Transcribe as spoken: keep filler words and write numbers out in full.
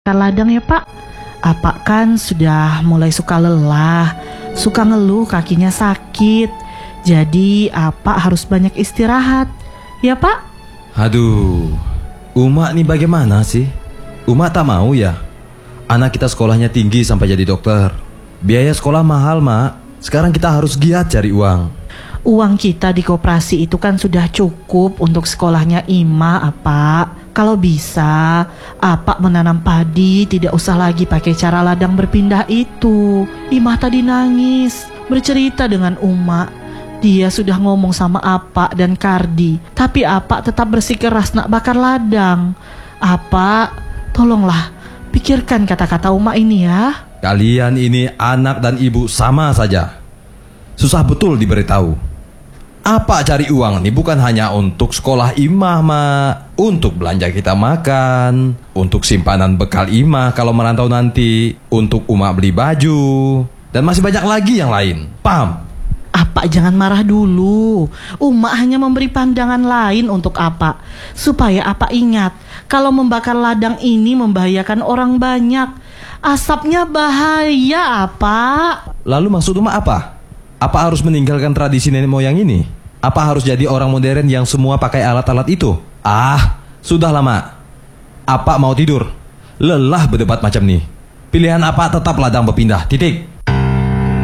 ladang ya Pak. Apa kan sudah mulai suka lelah, suka ngeluh kakinya sakit. Jadi apa harus banyak istirahat. Ya Pak? Aduh, Uma nih bagaimana sih? Uma tak mau ya? Anak kita sekolahnya tinggi sampai jadi dokter. Biaya sekolah mahal, Mak. Sekarang kita harus giat cari uang. Uang kita di koperasi itu kan sudah cukup untuk sekolahnya Ima, apa? Kalau bisa, apa menanam padi tidak usah lagi pakai cara ladang berpindah itu. Ima tadi nangis, bercerita dengan Uma. Dia sudah ngomong sama Apa dan Kardi, tapi Apa tetap bersikeras nak bakar ladang. Apa, tolonglah pikirkan kata-kata Uma ini ya. Kalian ini anak dan ibu sama saja. Susah betul diberitahu. Apa cari uang nih bukan hanya untuk sekolah Imah, Mak. Untuk belanja kita makan, untuk simpanan bekal Imah kalau merantau nanti, untuk Uma beli baju, dan masih banyak lagi yang lain. Paham? Apa jangan marah dulu. Uma hanya memberi pandangan lain untuk Apa, supaya Apa ingat kalau membakar ladang ini membahayakan orang banyak. Asapnya bahaya, Apa. Lalu maksud Uma apa? Apa harus meninggalkan tradisi nenek moyang ini? Apa harus jadi orang modern yang semua pakai alat-alat itu? Ah, sudah lama. Apa mau tidur? Lelah berdebat macam nih. Pilihan Apa tetap ladang berpindah, titik.